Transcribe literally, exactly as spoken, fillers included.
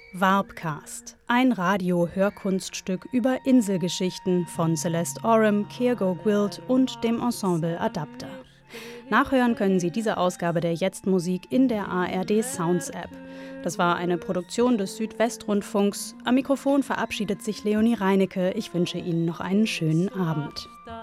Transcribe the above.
Warpcast, ein Radio-Hörkunststück über Inselgeschichten von Celeste Oram, Kiergo Gwilt und dem Ensemble Adapter. Nachhören können Sie diese Ausgabe der Jetzt-Musik in der A R D Sounds App. Das war eine Produktion des Südwestrundfunks. Am Mikrofon verabschiedet sich Leonie Reinecke. Ich wünsche Ihnen noch einen schönen Abend.